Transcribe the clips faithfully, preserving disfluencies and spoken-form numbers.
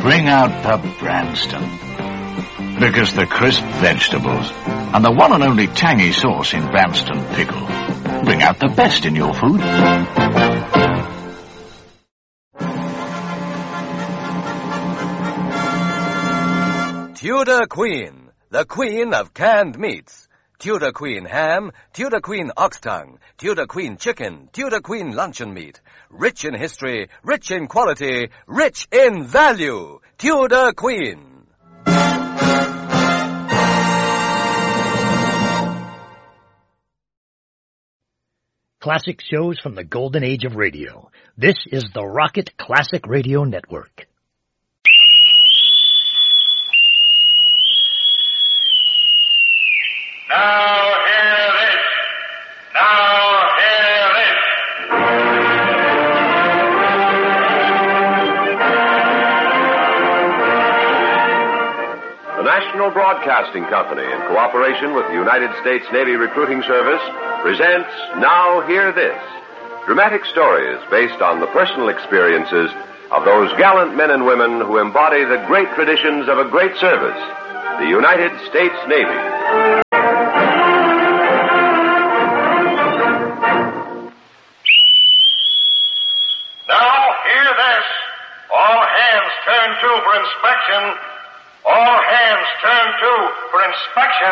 bring out the Branston. Because the crisp vegetables and the one and only tangy sauce in Branston pickle bring out the best in your food. Tudor Queen, the queen of canned meats. Tudor Queen ham, Tudor Queen ox tongue, Tudor Queen chicken, Tudor Queen luncheon meat. Rich in history, rich in quality, rich in value. Tudor Queen. Classic shows from the golden age of radio. This is the Rocket Classic Radio Network. Now hear this. Now hear this. The National Broadcasting Company, in cooperation with the United States Navy Recruiting Service, presents Now Hear This, dramatic stories based on the personal experiences of those gallant men and women who embody the great traditions of a great service, the United States Navy. Turn to for inspection. All hands turn to for inspection.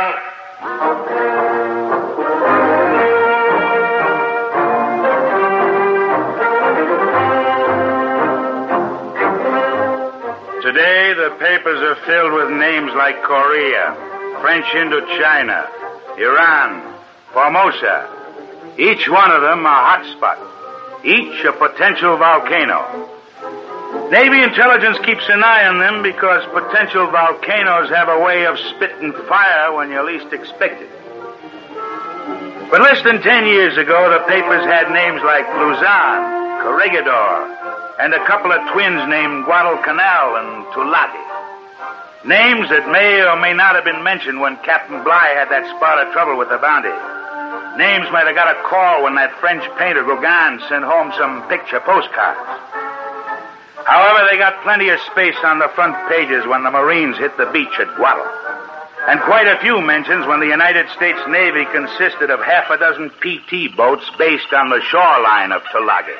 Today, the papers are filled with names like Korea, French Indochina, Iran, Formosa. Each one of them a hotspot. Each a potential volcano. Navy intelligence keeps an eye on them because potential volcanoes have a way of spitting fire when you least expect it. But less than ten years ago, the papers had names like Luzon, Corregidor, and a couple of twins named Guadalcanal and Tulagi. Names that may or may not have been mentioned when Captain Bligh had that spot of trouble with the Bounty. Names might have got a call when that French painter Gauguin sent home some picture postcards. However, they got plenty of space on the front pages when the Marines hit the beach at Guadal. And quite a few mentions when the United States Navy consisted of half a dozen P T boats based on the shoreline of Tulagi.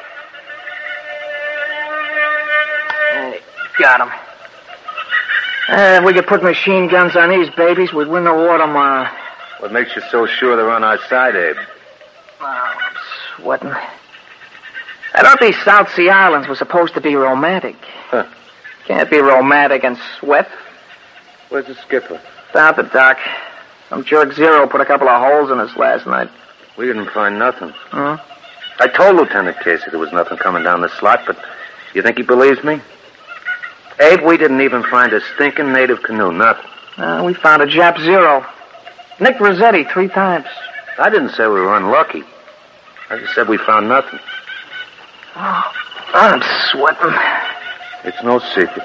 Hey, got 'em. Uh, if we could put machine guns on these babies, we'd win the war tomorrow. What makes you so sure they're on our side, Abe? Oh, I'm sweating. I thought these South Sea Islands were supposed to be romantic. Huh. Can't be romantic and sweat. Where's the skipper? Down at the dock. Some jerk Zero put a couple of holes in us last night. We didn't find nothing. Huh? I told Lieutenant Casey there was nothing coming down the slot, but you think he believes me? Abe, we didn't even find a stinking native canoe, nothing. Uh, we found a Jap Zero. Nick Rossetti three times. I didn't say we were unlucky. I just said we found nothing. Oh, I'm sweating. It's no secret.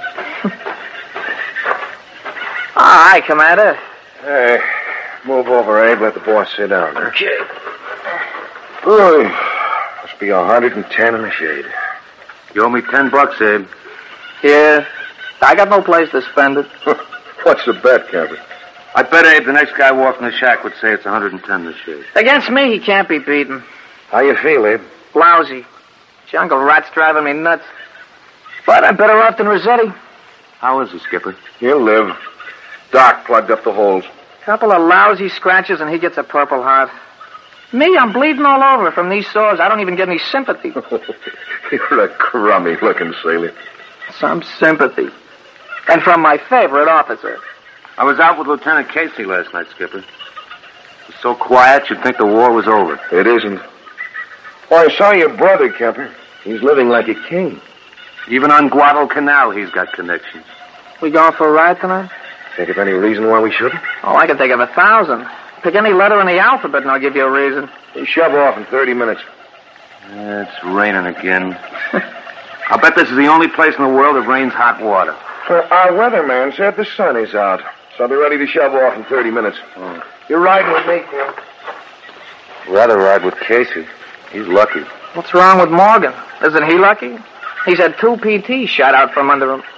All right, Commander. Hey, move over, Abe. Let the boss sit down. Okay. Boy, must be one hundred ten in the shade. You owe me ten bucks, Abe. Yeah, I got no place to spend it. What's the bet, Captain? I bet, Abe, the next guy walking the shack would say it's one hundred ten in the shade. Against me, he can't be beaten. How you feel, Abe? Lousy. Jungle rat's driving me nuts. But I'm better off than Rossetti. How is he, Skipper? He'll live. Doc plugged up the holes. Couple of lousy scratches and he gets a Purple Heart. Me, I'm bleeding all over from these sores. I don't even get any sympathy. You're a crummy-looking sailor. Some sympathy. And from my favorite officer. I was out with Lieutenant Casey last night, Skipper. It was so quiet you'd think the war was over. It isn't. Well, I saw your brother, Kemper. He's living like a king. Even on Guadalcanal, he's got connections. We going for a ride tonight? Think of any reason why we shouldn't? Oh, I can think of a thousand. Pick any letter in the alphabet and I'll give you a reason. You shove off in thirty minutes. Yeah, it's raining again. I'll bet this is the only place in the world that rains hot water. For our weatherman said the sun is out, so they're ready to shove off in thirty minutes. Oh. You're riding with me, Kim. Rather ride with Casey. He's lucky. What's wrong with Morgan? Isn't he lucky? He's had two P Ts shot out from under him.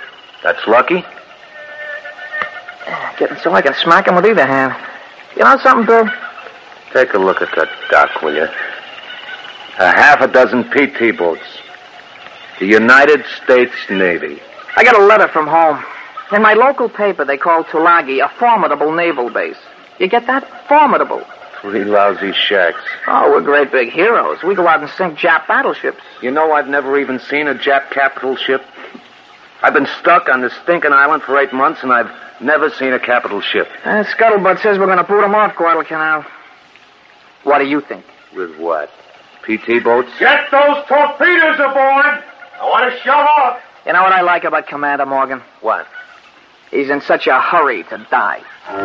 That's lucky. Getting so I can smack him with either hand. You know something, Bill? Take a look at that dock, will you? A half a dozen P T boats. The United States Navy. I got a letter from home. In my local paper, they call Tulagi a formidable naval base. You get that? Formidable. Three lousy shacks. Oh, we're great big heroes. We go out and sink Jap battleships. You know, I've never even seen a Jap capital ship. I've been stuck on this stinking island for eight months, and I've never seen a capital ship. Uh, Scuttlebutt says we're going to boot them off Guadalcanal. What do you think? With what? P T boats? Get those torpedoes aboard. I want to shove off. You know what I like about Commander Morgan? What? He's in such a hurry to die.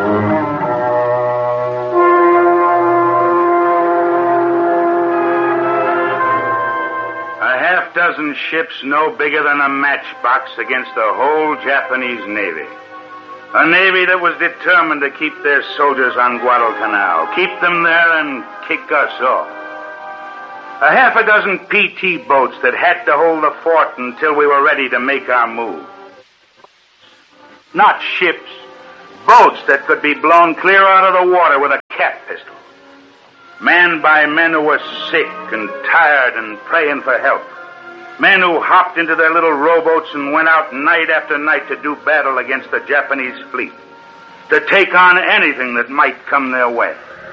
A half dozen ships no bigger than a matchbox against the whole Japanese Navy. A Navy that was determined to keep their soldiers on Guadalcanal, keep them there and kick us off. A half a dozen P T boats that had to hold the fort until we were ready to make our move. Not ships, boats that could be blown clear out of the water with a cat pistol. Manned by men who were sick and tired and praying for help. Men who hopped into their little rowboats and went out night after night to do battle against the Japanese fleet. To take on anything that might come their way.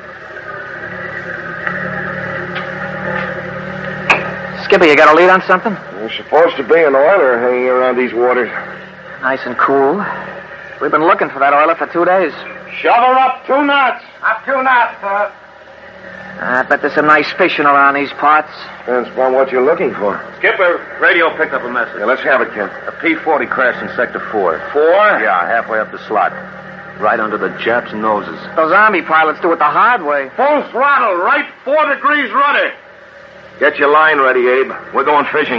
Skipper, you got a lead on something? There's supposed to be an oiler hanging around these waters. Nice and cool. We've been looking for that oiler for two days. Shove her up two knots. Up two knots, sir. I bet there's some nice fishing around these parts. Depends upon what you're looking for. Skipper, radio picked up a message. Yeah, let's have it, Ken. A P forty crashed in Sector four. Four? Yeah, halfway up the slot. Right under the Japs' noses. Those Army pilots do it the hard way. Full throttle, right four degrees rudder. Get your line ready, Abe. We're going fishing.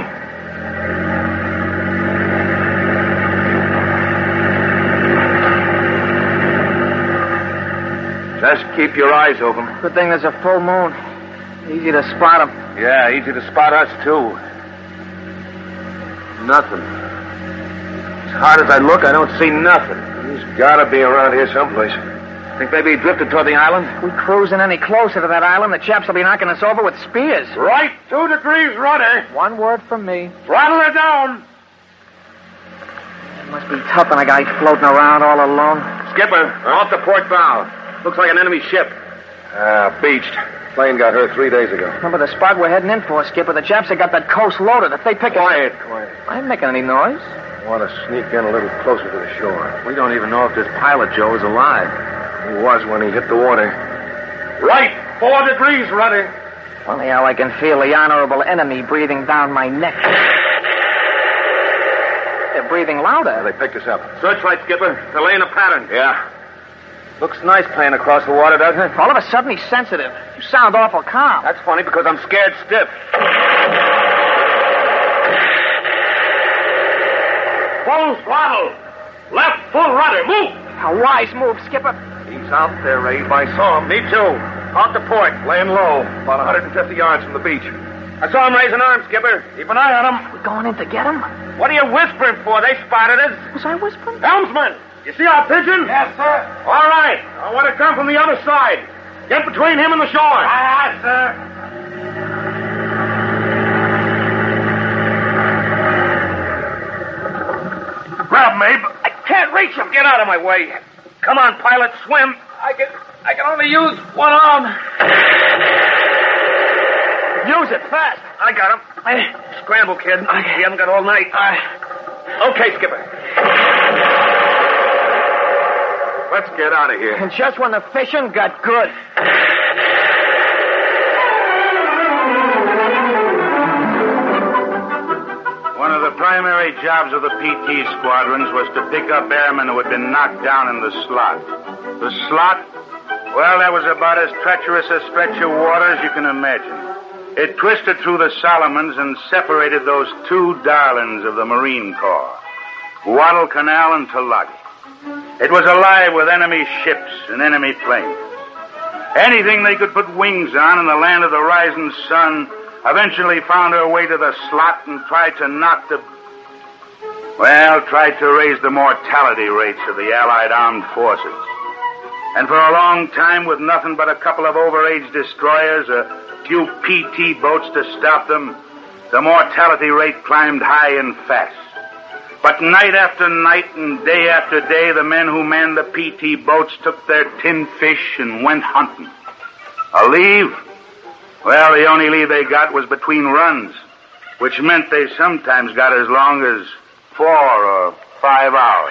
Just keep your eyes open. Good thing there's a full moon. Easy to spot them. Yeah, easy to spot us, too. Nothing. As hard as I look, I don't see nothing. He's got to be around here someplace. Think maybe he drifted toward the island? If we cruising any closer to that island, the chaps will be knocking us over with spears. Right two degrees rudder. One word from me. Throttle her down. It must be tough on a guy floating around all alone. Skipper, off the port bow. Looks like an enemy ship. Ah, beached. Plane got hurt three days ago. Remember the spot we're heading in for, Skipper? The chaps have got that coast loaded. If they pick Quiet, us... quiet. I ain't making any noise. I want to sneak in a little closer to the shore. We don't even know if this pilot, Joe, is alive. He was when he hit the water. Right four degrees rudder. Funny how I can feel the honorable enemy breathing down my neck. They're breathing louder. Yeah, they picked us up. Searchlight, Skipper. They're laying a pattern. Yeah. Looks nice playing across the water, doesn't it? All of a sudden, he's sensitive. You sound awful calm. That's funny because I'm scared stiff. Full throttle. Left full rudder. Move. A wise move, Skipper. He's out there, Abe. I saw him. Me too. Off the port. Laying low, about one hundred fifty yards from the beach. I saw him raise an arm, Skipper. Keep an eye on him. We going in to get him? What are you whispering for? They spotted us. Was I whispering? Helmsman, you see our pigeon? Yes, sir. All right. I want to come from the other side. Get between him and the shore. Aye, aye, sir. Grab him, Abe. I can't reach him. Get out of my way. Come on, pilot, swim. I can I can only use one arm. Use it fast. I got him. Hey, scramble, kid. We haven't got all night. Okay, Skipper. Let's get out of here. And just when the fishing got good. One of the primary jobs of the P T squadrons was to pick up airmen who had been knocked down in the slot. The slot? Well, that was about as treacherous a stretch of water as you can imagine. It twisted through the Solomons and separated those two darlings of the Marine Corps, Guadalcanal and Tulagi. It was alive with enemy ships and enemy planes. Anything they could put wings on in the land of the rising sun eventually found her way to the slot and tried to knock the... Well, tried to raise the mortality rates of the Allied armed forces. And for a long time, with nothing but a couple of overage destroyers, a few P T boats to stop them, the mortality rate climbed high and fast. But night after night and day after day, the men who manned the P T boats took their tin fish and went hunting. A leave? Well, the only leave they got was between runs, which meant they sometimes got as long as four or five hours.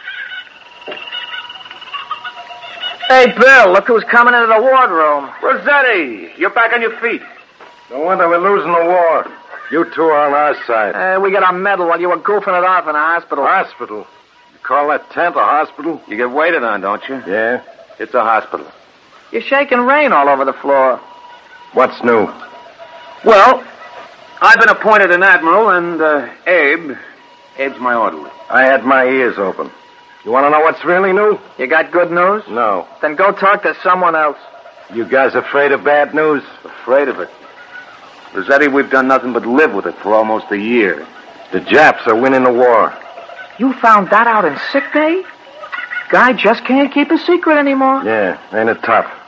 Hey, Bill, look who's coming into the wardroom. Rossetti, you're back on your feet. No wonder we're losing the war. You two are on our side. Uh, we got a medal while you were goofing it off in the hospital. Hospital? You call that tent a hospital? You get waited on, don't you? Yeah. It's a hospital. You're shaking rain all over the floor. What's new? Well, I've been appointed an admiral, and uh, Abe, Abe's my orderly. I had my ears open. You want to know what's really new? You got good news? No. Then go talk to someone else. You guys afraid of bad news? Afraid of it. Rossetti, we've done nothing but live with it for almost a year. The Japs are winning the war. You found that out in sick day? Guy just can't keep a secret anymore. Yeah, ain't it tough?